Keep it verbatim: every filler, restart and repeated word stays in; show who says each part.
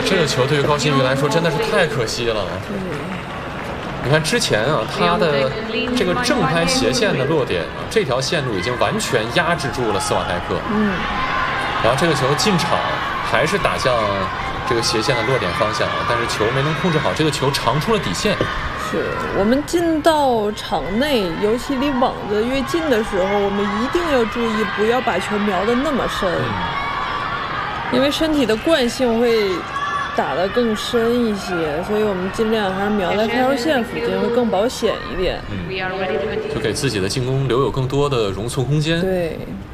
Speaker 1: 这个球对于高新宇来说真的是太可惜了。你看之前啊，他的这个正拍斜线的落点啊，这条线路已经完全压制住了斯瓦泰克。
Speaker 2: 嗯。
Speaker 1: 然后这个球进场还是打向这个斜线的落点方向，但是球没能控制好，这个球长出了底线。
Speaker 2: 是我们进到场内，尤其离网子越近的时候，我们一定要注意不要把球瞄得那么深，嗯、因为身体的惯性会打得更深一些，所以我们尽量还是瞄在开球线附近会更保险一点。
Speaker 1: 嗯，就给自己的进攻留有更多的容错空间。
Speaker 2: 对。